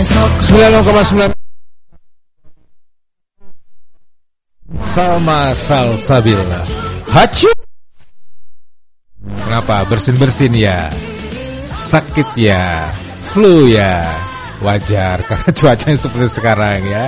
90,9 Salma Salsabila. Hacu. Kenapa? Bersin-bersin ya, sakit ya, flu ya. Wajar karena cuacanya seperti sekarang ya.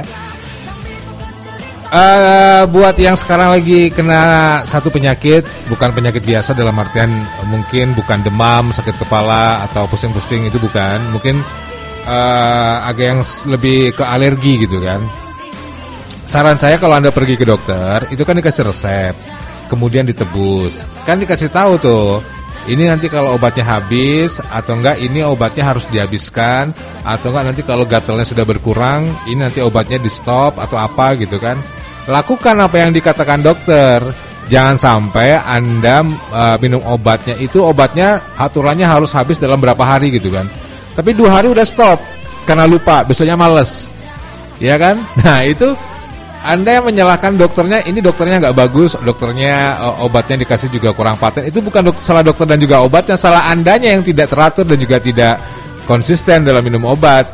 Buat yang sekarang lagi kena satu penyakit, bukan penyakit biasa dalam artian mungkin bukan demam, sakit kepala atau pusing-pusing, itu bukan. Mungkin agak yang lebih ke alergi gitu kan. Saran saya kalau Anda pergi ke dokter, itu kan dikasih resep, kemudian ditebus. Kan dikasih tahu tuh, ini nanti kalau obatnya habis atau enggak ini obatnya harus dihabiskan, atau enggak nanti kalau gatalnya sudah berkurang, ini nanti obatnya di stop atau apa gitu kan. Lakukan apa yang dikatakan dokter. Jangan sampai Anda minum obatnya itu, obatnya aturannya harus habis dalam berapa hari gitu kan. Tapi 2 hari udah stop karena lupa, besoknya males. Ya kan? Nah, itu Anda yang menyalahkan dokternya, ini dokternya nggak bagus, dokternya obatnya dikasih juga kurang paten. Itu bukan salah dokter dan juga obatnya, salah Andanya yang tidak teratur dan juga tidak konsisten dalam minum obat.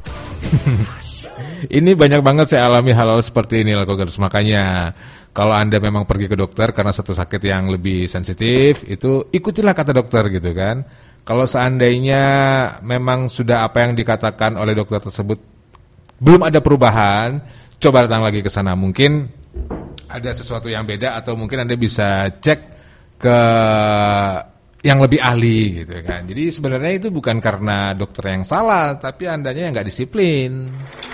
Ini banyak banget saya alami hal-hal seperti ini, Kokers. Makanya kalau Anda memang pergi ke dokter karena satu sakit yang lebih sensitif, itu ikutilah kata dokter gitu kan. Kalau seandainya memang sudah apa yang dikatakan oleh dokter tersebut belum ada perubahan, coba datang lagi ke sana. Mungkin ada sesuatu yang beda, atau mungkin Anda bisa cek ke yang lebih ahli gitu kan. Jadi sebenarnya itu bukan karena dokter yang salah, tapi Andanya yang nggak disiplin.